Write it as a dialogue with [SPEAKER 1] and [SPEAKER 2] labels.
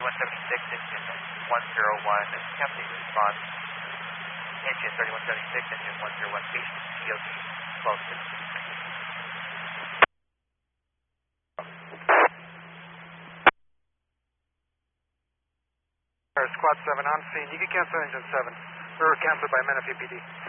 [SPEAKER 1] 176, engine 101, attempting response. Engine 3176, engine 101, patient EOT 12.
[SPEAKER 2] Squad 7 on scene. You can cancel engine 7. We were canceled by Menifee PD.